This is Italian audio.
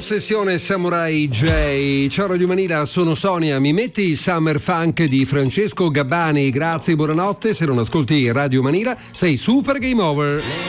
Sessione Samurai J. Ciao Radio Manila, sono Sonia. Mi metti Summer Funk di Francesco Gabbani? Grazie, buonanotte. Se non ascolti Radio Manila sei super game over.